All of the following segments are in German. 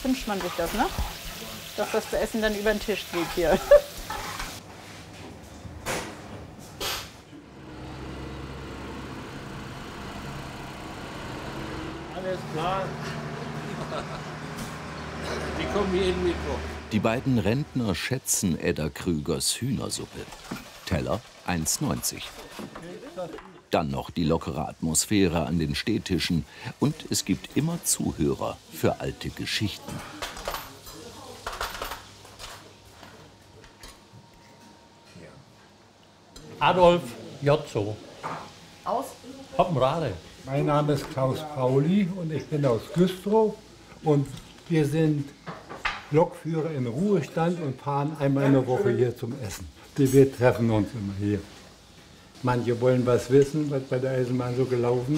Wünscht man sich das, ne? Dass das Essen dann über den Tisch geht hier. Alles klar. Die kommen jeden Mittwoch. Die beiden Rentner schätzen Edda Krügers Hühnersuppe. Teller 1,90. Dann noch die lockere Atmosphäre an den Stehtischen. Und es gibt immer Zuhörer für alte Geschichten. Adolf Jotzo. Aus? Hoppenrade. Mein Name ist Klaus Pauli und ich bin aus Güstrow. Und wir sind Lokführer im Ruhestand und fahren einmal in der Woche hier zum Essen. Wir treffen uns immer hier. Manche wollen was wissen, was bei der Eisenbahn so gelaufen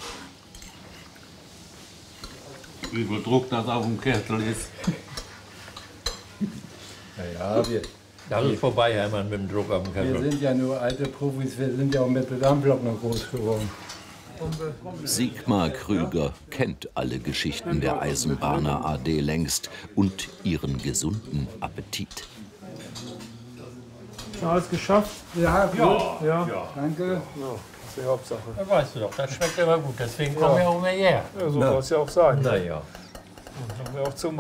ist. Wie viel Druck das auf dem Kessel ist. Naja, Das ist vorbei, Hermann, mit dem Druck auf dem wir Kessel. sind ja nur alte Profis, wir sind ja auch mit der Dampflok noch groß geworden. Sigmar Krüger kennt alle Geschichten der Eisenbahner AD längst und ihren gesunden Appetit. Alles geschafft? Ja, gut. Ja. Danke. Das ist die Hauptsache. Das weißt du doch, das schmeckt immer gut, deswegen kommen wir auch mehr her. Ja, so soll es ja auch sein. Naja. Haben wir auch zum